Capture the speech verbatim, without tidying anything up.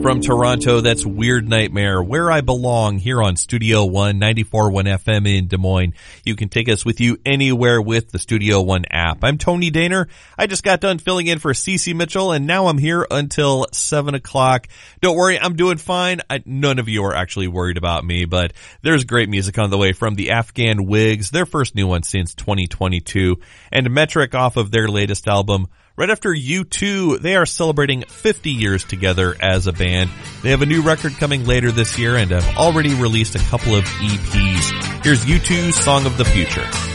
From Toronto, that's Weird Nightmare, Where I Belong, here on Studio One, ninety-four point one F M in Des Moines. You can take us with you anywhere with the Studio One app. I'm Tony Daner. I just got done filling in for Cece Mitchell, and now I'm here until seven o'clock. Don't worry, I'm doing fine. I, none of you are actually worried about me, but there's great music on the way from the Afghan Wigs, their first new one since twenty twenty-two, and Metric off of their latest album. Right after U two, they are celebrating fifty years together as a band. They have a new record coming later this year and have already released a couple of E Ps. Here's U two's Song of the Future.